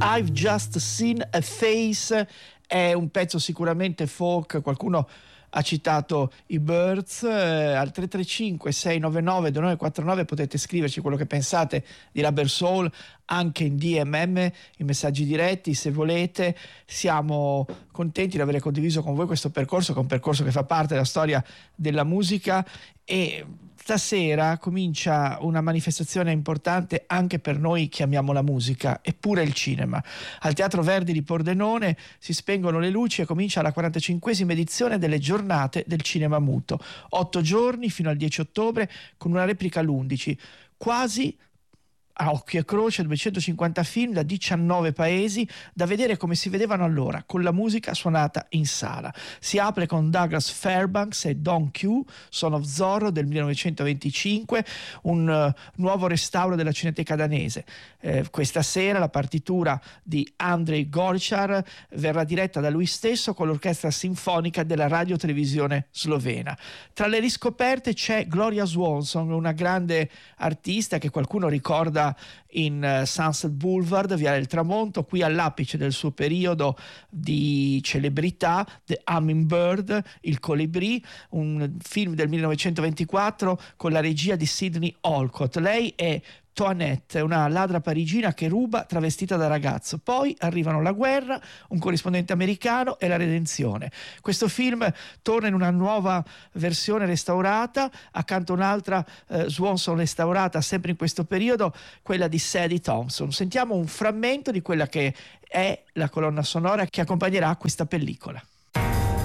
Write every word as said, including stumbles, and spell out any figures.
I've Just Seen a Face è un pezzo sicuramente folk, qualcuno ha citato i Byrds. Eh, al tre tre cinque sei nove nove due nove quattro nove potete scriverci quello che pensate di Rubber Soul anche in D M M, in messaggi diretti se volete. Siamo contenti di aver condiviso con voi questo percorso, che è un percorso che fa parte della storia della musica, e stasera comincia una manifestazione importante anche per noi che amiamo la musica eppure il cinema. Al Teatro Verdi di Pordenone si spengono le luci e comincia la quarantacinquesima edizione delle giornate del cinema muto. Otto giorni fino al dieci ottobre con una replica all'undici. Quasi a occhio e croce duecentocinquanta film da diciannove paesi da vedere come si vedevano allora, con la musica suonata in sala. Si apre con Douglas Fairbanks e Don Q, Son of Zorro del millenovecentoventicinque, un uh, nuovo restauro della Cineteca danese. Eh, questa sera la partitura di Andrei Gorchar verrà diretta da lui stesso con l'orchestra sinfonica della radiotelevisione slovena. Tra le riscoperte c'è Gloria Swanson, una grande artista che qualcuno ricorda in Sunset Boulevard, Via del Tramonto, qui all'apice del suo periodo di celebrità, The Hummingbird, Il Colibrì, un film del millenovecentoventiquattro con la regia di Sidney Olcott. Lei è Toinette, una ladra parigina che ruba travestita da ragazzo. Poi arrivano la guerra, un corrispondente americano e la redenzione. Questo film torna in una nuova versione restaurata, accanto a un'altra eh, Swanson restaurata sempre in questo periodo, quella di Sadie Thompson. Sentiamo un frammento di quella che è la colonna sonora che accompagnerà questa pellicola.